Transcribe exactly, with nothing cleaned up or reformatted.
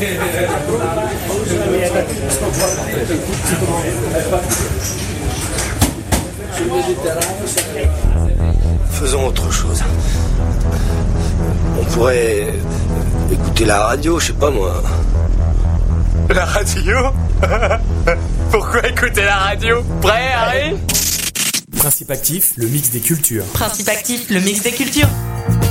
Faisons autre chose. On pourrait écouter la radio, je sais pas moi. La radio? Pourquoi écouter la radio? Prêt, Harry? Principe actif, le mix des cultures. Principe actif, le mix des cultures.